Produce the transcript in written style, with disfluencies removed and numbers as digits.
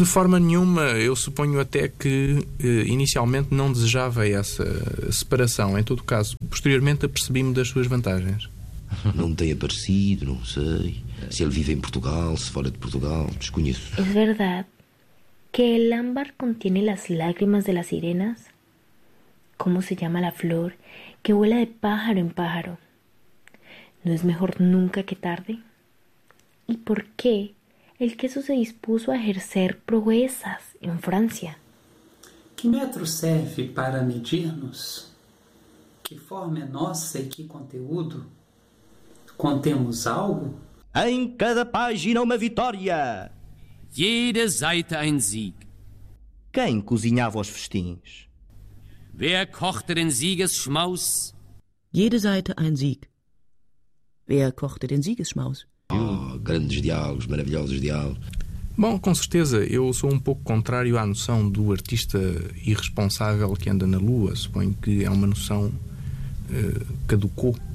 De forma nenhuma. Eu suponho até que inicialmente não desejava essa separação. Em todo caso, posteriormente apercebi-me das suas vantagens. Não me tem aparecido, não sei. Se ele vive em Portugal, se fora de Portugal, desconheço. ¿Es verdad que el ámbar contiene las lágrimas de las sirenas? ¿Cómo se llama la flor que vuela de pájaro en pájaro? ¿No es mejor nunca que tarde? ¿Y por qué el queso se dispuso a ejercer proezas en Francia? Que metro serve para medir-nos? Que forma é nossa e que conteúdo? Contemos algo? Em cada página uma vitória. Jede Seite ein Sieg. Quem cozinhava os festins? Wer kochte den Siegesschmaus? Jede Seite ein Sieg. Wer kochte den Siegesschmaus? Grandes diálogos, maravilhosos diálogos. Bom, com certeza, eu sou um pouco contrário à noção do artista irresponsável que anda na lua. Suponho que é uma noção caducou.